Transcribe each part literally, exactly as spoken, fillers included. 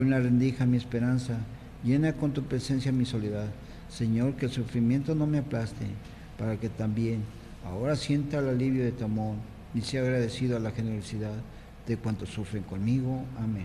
una rendija mi esperanza, llena con tu presencia mi soledad. Señor, que el sufrimiento no me aplaste, para que también ahora sienta el alivio de tu amor y sea agradecido a la generosidad de cuantos sufren conmigo. Amén.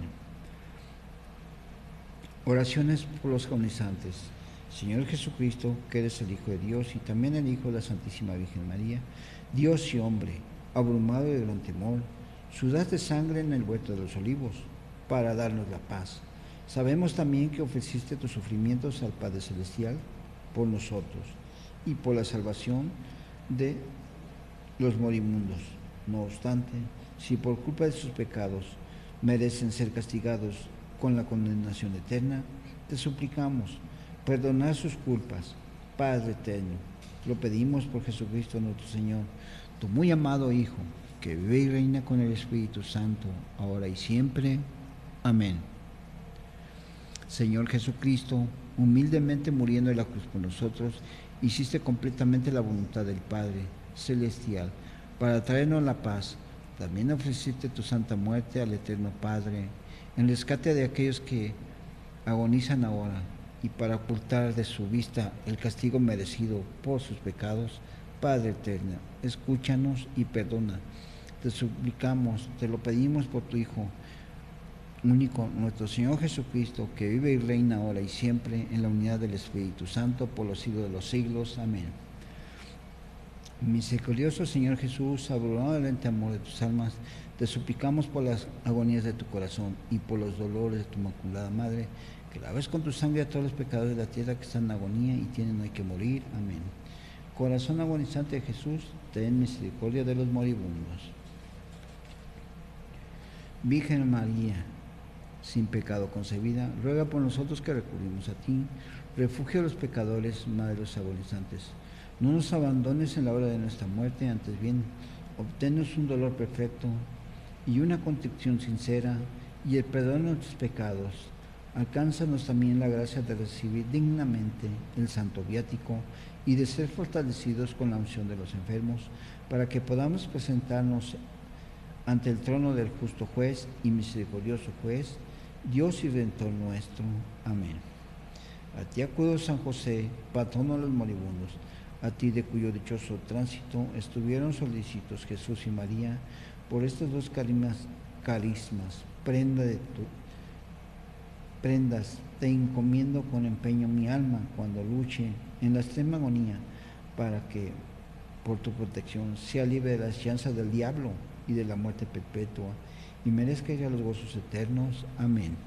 Oraciones por los agonizantes. Señor Jesucristo, que eres el Hijo de Dios y también el Hijo de la Santísima Virgen María, Dios y hombre, abrumado de gran temor, sudaste sangre en el huerto de los olivos para darnos la paz. Sabemos también que ofreciste tus sufrimientos al Padre Celestial por nosotros y por la salvación de los moribundos. No obstante, si por culpa de sus pecados merecen ser castigados con la condenación eterna, te suplicamos perdonar sus culpas, Padre eterno. Lo pedimos por Jesucristo nuestro Señor, tu muy amado Hijo, que vive y reina con el Espíritu Santo, ahora y siempre. Amén. Señor Jesucristo, humildemente muriendo en la cruz por nosotros, hiciste completamente la voluntad del Padre Celestial para traernos la paz. También ofreciste tu santa muerte al Eterno Padre, en rescate de aquellos que agonizan ahora, y para ocultar de su vista el castigo merecido por sus pecados. Padre eterno, escúchanos y perdona. Te suplicamos, te lo pedimos por tu Hijo único, nuestro Señor Jesucristo, que vive y reina ahora y siempre en la unidad del Espíritu Santo por los siglos de los siglos. Amén. Misericordioso Señor Jesús, abrumado del ente amor de tus almas, te suplicamos por las agonías de tu corazón y por los dolores de tu Inmaculada Madre, que laves con tu sangre a todos los pecadores de la tierra que están en agonía y tienen hoy que morir. Amén. Corazón agonizante de Jesús, ten misericordia de los moribundos. Virgen María, sin pecado concebida, ruega por nosotros que recurrimos a ti, refugio de los pecadores, Madre de los agonizantes. No nos abandones en la hora de nuestra muerte, antes bien, obténnos un dolor perfecto y una contrición sincera y el perdón de nuestros pecados. Alcánzanos también la gracia de recibir dignamente el santo viático y de ser fortalecidos con la unción de los enfermos, para que podamos presentarnos ante el trono del justo juez y misericordioso juez, Dios y Redentor nuestro. Amén. A ti acudo, San José, patrono de los moribundos, a ti de cuyo dichoso tránsito estuvieron solícitos Jesús y María. Por estos dos carismas, carismas prenda de tu, prendas, te encomiendo con empeño mi alma cuando luche en la extrema agonía, para que por tu protección sea libre de las chanzas del diablo y de la muerte perpetua, y merezca ya los gozos eternos. Amén.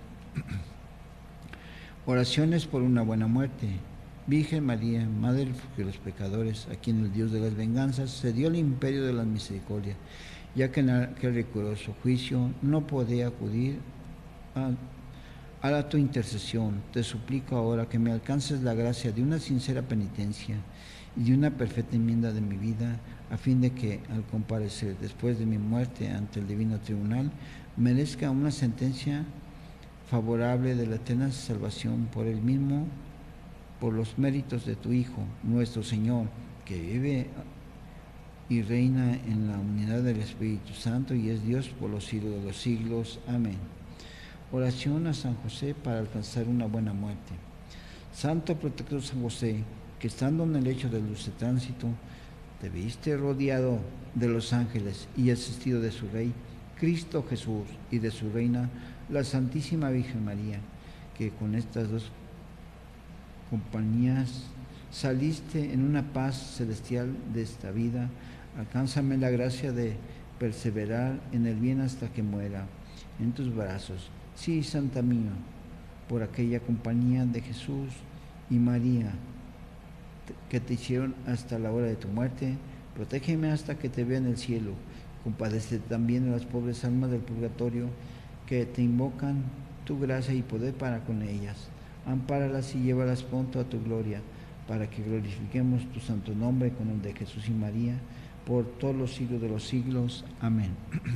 Oraciones por una buena muerte. Virgen María, Madre de los pecadores, a quien el Dios de las venganzas cedió el imperio de la misericordia, ya que en aquel riguroso juicio no podía acudir a, a la tu intercesión, te suplico ahora que me alcances la gracia de una sincera penitencia y de una perfecta enmienda de mi vida, a fin de que, al comparecer después de mi muerte ante el divino tribunal, merezca una sentencia favorable de la eterna salvación por el mismo, por los méritos de tu Hijo, nuestro Señor, que vive y reina en la unidad del Espíritu Santo y es Dios por los siglos de los siglos. Amén. Oración a San José para alcanzar una buena muerte. Santo protector San José, que estando en el lecho de dulce tránsito, te viste rodeado de los ángeles y asistido de su Rey, Cristo Jesús, y de su Reina, la Santísima Virgen María, que con estas dos compañías saliste en una paz celestial de esta vida. Alcánzame la gracia de perseverar en el bien hasta que muera en tus brazos. Sí, Santa mía, por aquella compañía de Jesús y María que te hicieron hasta la hora de tu muerte, protégeme hasta que te vea en el cielo. Compadece también a las pobres almas del purgatorio que te invocan tu gracia y poder para con ellas. Ampáralas y llévalas pronto a tu gloria, para que glorifiquemos tu santo nombre con el de Jesús y María, por todos los siglos de los siglos. Amén.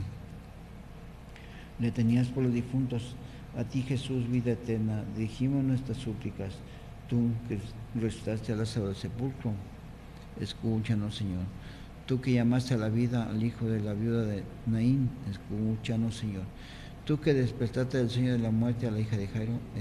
Le tenías por los difuntos, a ti Jesús, vida eterna, dirigimos nuestras súplicas. Tú que resucitaste a Lázaro del sepulcro, escúchanos, Señor. Tú que llamaste a la vida al hijo de la viuda de Naín, escúchanos, Señor. Tú que despertaste del sueño de la muerte a la hija de Jairo,